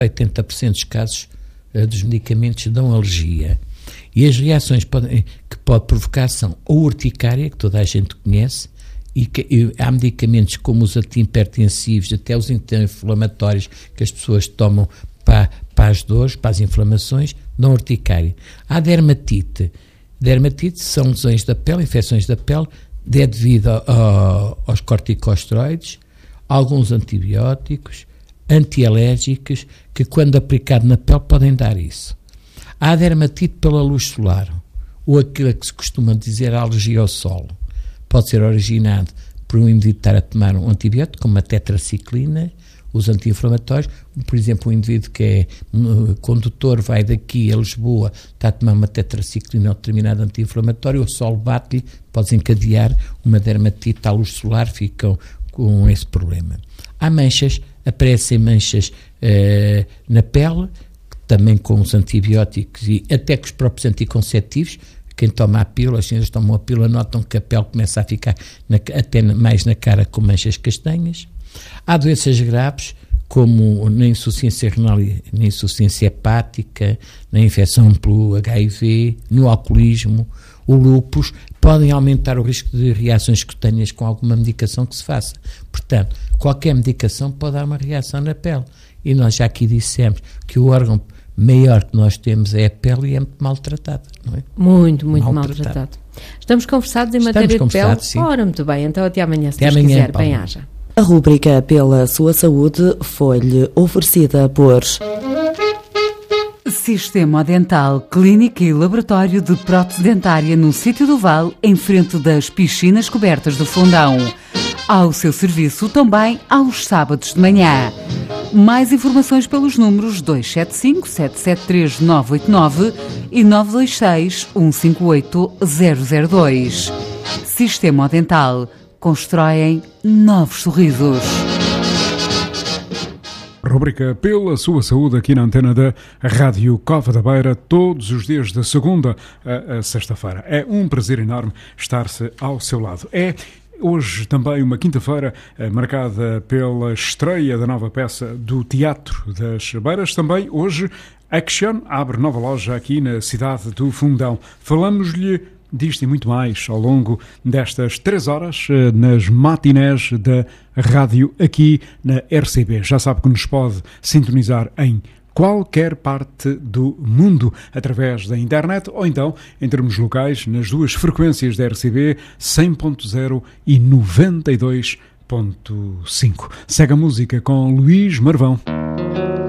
80% dos casos dos medicamentos dão alergia. E as reações que pode provocar são a urticária, que toda a gente conhece, e há medicamentos como os antihipertensivos, até os anti-inflamatórios que as pessoas tomam para as dores, para as inflamações, dão urticária. Há dermatite. Dermatite são lesões da pele, infecções da pele, devido aos corticosteroides, alguns antibióticos, antialérgicos, que quando aplicado na pele podem dar isso. Há dermatite pela luz solar, ou aquilo que se costuma dizer a alergia ao sol. Pode ser originado por um indivíduo estar a tomar um antibiótico, como a tetraciclina, os anti-inflamatórios. Por exemplo, um indivíduo que é condutor, vai daqui a Lisboa, está a tomar uma tetraciclina ou determinado anti-inflamatório, o sol bate-lhe, pode desencadear uma dermatite à luz solar, ficam com esse problema. Há manchas, aparecem manchas na pele, também com os antibióticos e até com os próprios anticonceptivos. Quem toma a pílula, as senhoras tomam a pílula, notam que a pele começa a ficar até mais na cara com manchas castanhas. Há doenças graves, como na insuficiência renal, na insuficiência hepática, na infecção pelo HIV, no alcoolismo, o lúpus, podem aumentar o risco de reações cutâneas com alguma medicação que se faça. Portanto, qualquer medicação pode dar uma reação na pele. E nós já aqui dissemos que o órgão maior que nós temos é a pele e é muito maltratado, não é? Muito maltratado. Estamos conversados em matéria de pele? Sim. Ora, muito bem. Então até amanhã, se até Deus amanhã, quiser. Paulo. Bem-aja. A rúbrica Pela Sua Saúde foi-lhe oferecida por Sistema Dental, clínica e laboratório de prótese dentária no Sítio do Val, em frente das piscinas cobertas do Fundão. Ao seu serviço também aos sábados de manhã. Mais informações pelos números 275-773-989 e 926-158-002. Sistema Dental. Constroem novos sorrisos. Rubrica Pela Sua Saúde aqui na antena da Rádio Cova da Beira, todos os dias de segunda a sexta-feira. É um prazer enorme estar-se ao seu lado. É hoje também uma quinta-feira marcada pela estreia da nova peça do Teatro das Beiras. Também hoje Action abre nova loja aqui na cidade do Fundão. Falamos-lhe disto e muito mais ao longo destas 3 horas nas matinés da rádio aqui na RCB. Já sabe que nos pode sintonizar em qualquer parte do mundo através da internet ou então em termos locais nas duas frequências da RCB 100.0 e 92.5. Segue a música com Luís Marvão.